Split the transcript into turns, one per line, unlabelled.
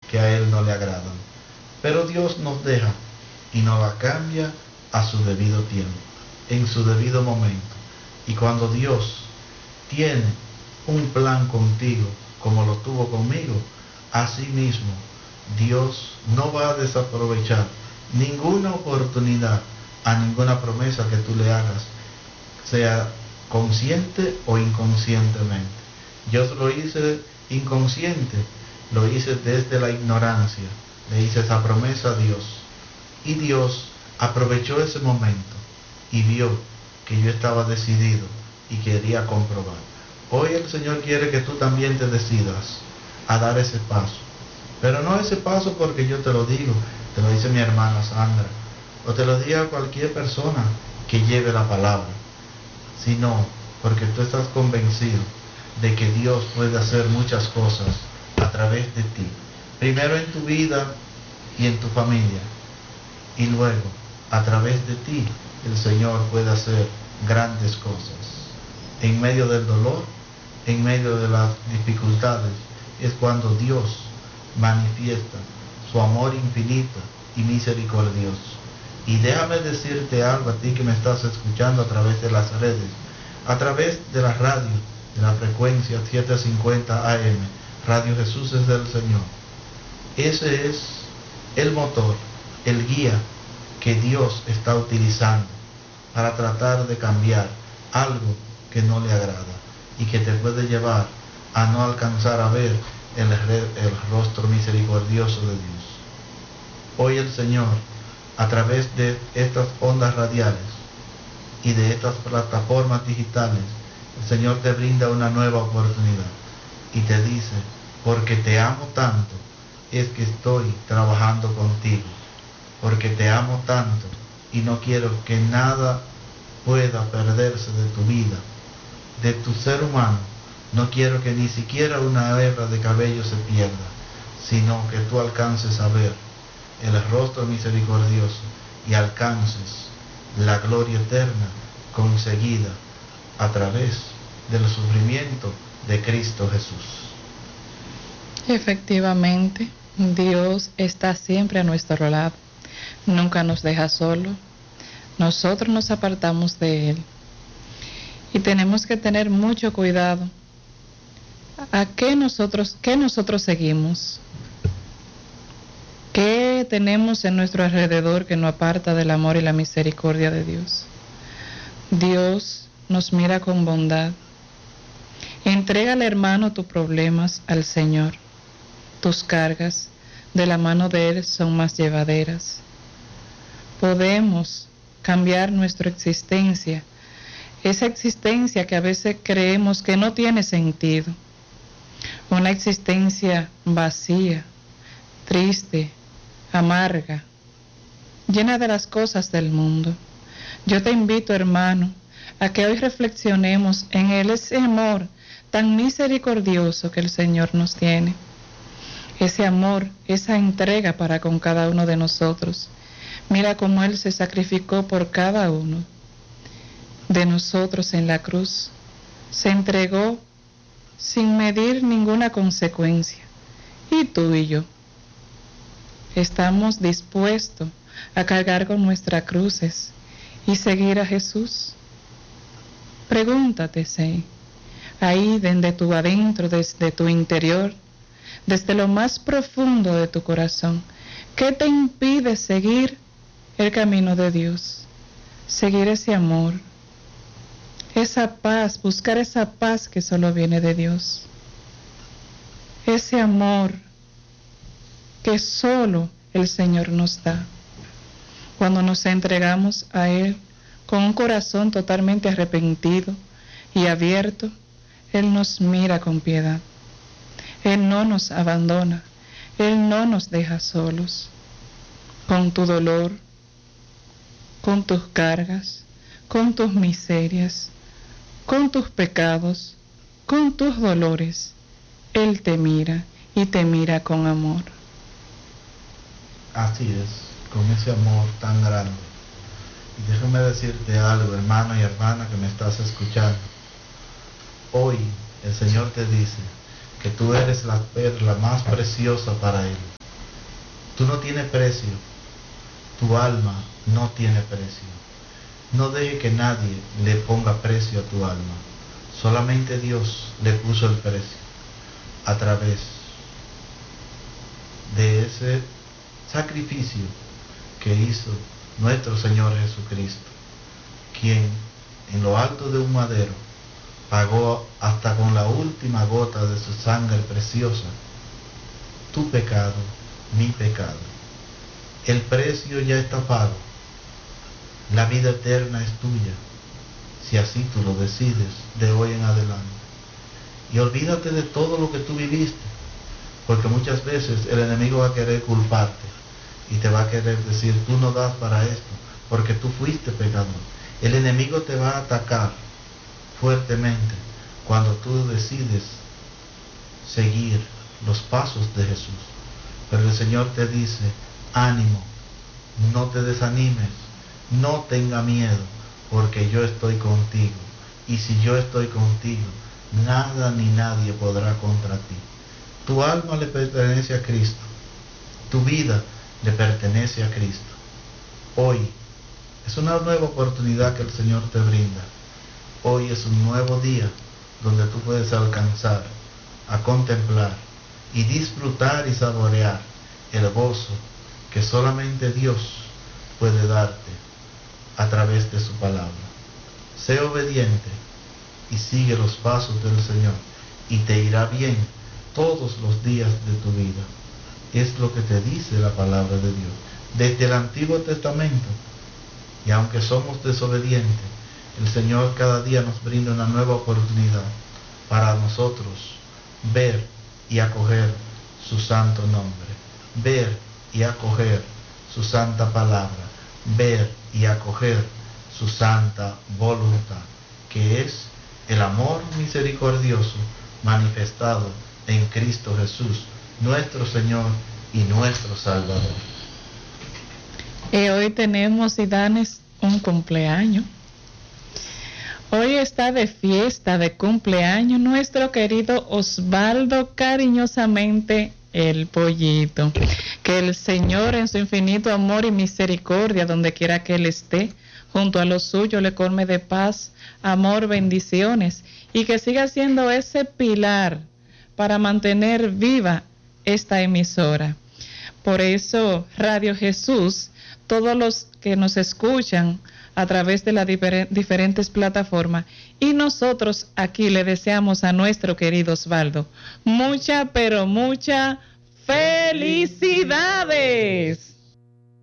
que a Él no le agradan. Pero Dios nos deja y nos la cambia a su debido tiempo, en su debido momento. Y cuando Dios tiene un plan contigo, como lo tuvo conmigo, así mismo Dios no va a desaprovechar ninguna oportunidad a ninguna promesa que tú le hagas, sea consciente o inconscientemente. Yo lo hice inconsciente, lo hice desde la ignorancia, le hice esa promesa a Dios, y Dios aprovechó ese momento y vio que yo estaba decidido y quería comprobar. Hoy el Señor quiere que tú también te decidas a dar ese paso, pero no ese paso porque yo te lo digo, te lo dice mi hermana Sandra, o te lo diga cualquier persona que lleve la palabra, sino porque tú estás convencido de que Dios puede hacer muchas cosas a través de ti, primero en tu vida y en tu familia, y luego a través de ti el Señor puede hacer grandes cosas. En medio del dolor, en medio de las dificultades, es cuando Dios manifiesta su amor infinito y misericordioso. Y déjame decirte algo a ti que me estás escuchando a través de las redes, a través de la radio, de la frecuencia 750 AM, Radio Jesús es del Señor. Ese es el motor, el guía que Dios está utilizando para tratar de cambiar algo que no le agrada y que te puede llevar a no alcanzar a ver el rostro misericordioso de Dios. Hoy el Señor, a través de estas ondas radiales y de estas plataformas digitales, el Señor te brinda una nueva oportunidad y te dice, porque te amo tanto, es que estoy trabajando contigo, porque te amo tanto y no quiero que nada pueda perderse de tu vida, de tu ser humano. No quiero que ni siquiera una hebra de cabello se pierda, sino que tú alcances a ver el rostro misericordioso y alcances la gloria eterna conseguida a través del sufrimiento de Cristo Jesús.
Efectivamente, Dios está siempre a nuestro lado, nunca nos deja solo, nosotros nos apartamos de Él y tenemos que tener mucho cuidado a qué nosotros seguimos, qué tenemos en nuestro alrededor que nos aparta del amor y la misericordia de Dios. Dios nos mira con bondad. Entrégale, hermano, tus problemas al Señor. Tus cargas de la mano de Él son más llevaderas. Podemos cambiar nuestra existencia, esa existencia que a veces creemos que no tiene sentido, una existencia vacía, triste, amarga, llena de las cosas del mundo. Yo te invito, hermano, a que hoy reflexionemos en ese amor tan misericordioso que el Señor nos tiene. Ese amor, esa entrega para con cada uno de nosotros. Mira cómo Él se sacrificó por cada uno de nosotros en la cruz. Se entregó sin medir ninguna consecuencia. Y tú y yo estamos dispuestos a cargar con nuestras cruces y seguir a Jesús. Pregúntate, ¿sí? Ahí desde tu adentro, desde tu interior, desde lo más profundo de tu corazón, ¿qué te impide seguir el camino de Dios? Seguir ese amor, esa paz, buscar esa paz que solo viene de Dios. Ese amor que solo el Señor nos da. Cuando nos entregamos a Él con un corazón totalmente arrepentido y abierto, Él nos mira con piedad. Él no nos abandona, Él no nos deja solos. Con tu dolor, con tus cargas, con tus miserias, con tus pecados, con tus dolores, Él te mira y te mira con amor.
Así es, con ese amor tan grande. Y déjame decirte algo, hermano y hermana que me estás escuchando. Hoy el Señor te dice que tú eres la perla más preciosa para Él. Tú no tienes precio. Tu alma no tiene precio. No deje que nadie le ponga precio a tu alma. Solamente Dios le puso el precio a través de ese sacrificio que hizo nuestro Señor Jesucristo, quien en lo alto de un madero pagó hasta con la última gota de su sangre preciosa tu pecado, mi pecado. El precio ya está pago. La vida eterna es tuya, si así tú lo decides de hoy en adelante. Y olvídate de todo lo que tú viviste, porque muchas veces el enemigo va a querer culparte y te va a querer decir, tú no das para esto, porque tú fuiste pecador. El enemigo te va a atacar fuertemente cuando tú decides seguir los pasos de Jesús. Pero el Señor te dice, ánimo, no te desanimes, no tenga miedo, porque yo estoy contigo. Y si yo estoy contigo, nada ni nadie podrá contra ti. Tu alma le pertenece a Cristo. Tu vida le pertenece a Cristo. Hoy es una nueva oportunidad que el Señor te brinda. Hoy es un nuevo día donde tú puedes alcanzar a contemplar y disfrutar y saborear el gozo que solamente Dios puede darte a través de su palabra. Sé obediente y sigue los pasos del Señor y te irá bien todos los días de tu vida. Es lo que te dice la palabra de Dios desde el Antiguo Testamento. Y aunque somos desobedientes, el Señor cada día nos brinda una nueva oportunidad para nosotros ver y acoger su santo nombre, ver y acoger su santa palabra, ver y acoger su santa voluntad, que es el amor misericordioso manifestado en Cristo Jesús, nuestro Señor y nuestro Salvador.
Hoy tenemos, Idanes, un cumpleaños. Hoy está de fiesta, de cumpleaños, nuestro querido Osvaldo, cariñosamente el Pollito. Que el Señor en su infinito amor y misericordia, donde quiera que Él esté, junto a los suyos, le colme de paz, amor, bendiciones, y que siga siendo ese pilar para mantener viva esta emisora. Por eso, Radio Jesús, todos los que nos escuchan a través de las diferentes plataformas, y nosotros aquí le deseamos a nuestro querido Osvaldo mucha, pero mucha felicidades.